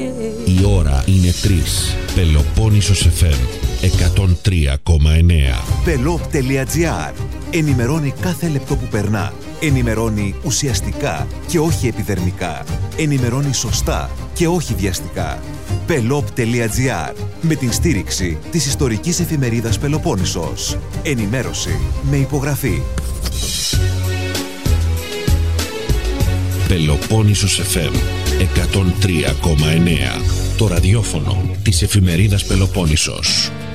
Η ώρα είναι 3. Πελοπόννησος FM 103,9. Pelop.gr. Ενημερώνει κάθε λεπτό που περνά. Ενημερώνει ουσιαστικά και όχι επιδερμικά. Ενημερώνει σωστά και όχι βιαστικά. Pelop.gr. Με την στήριξη της ιστορικής εφημερίδας Πελοπόννησος. Ενημέρωση με υπογραφή. Πελοπόννησος FM 103,9. Το ραδιόφωνο της εφημερίδας Πελοπόννησος.